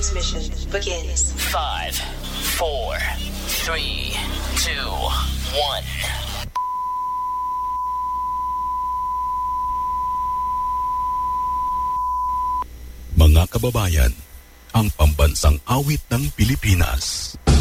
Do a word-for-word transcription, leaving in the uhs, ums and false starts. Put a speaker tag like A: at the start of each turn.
A: Mission begins.
B: Five, four, three, two, one.
C: Mga kababayan, ang pambansang awit ng Pilipinas.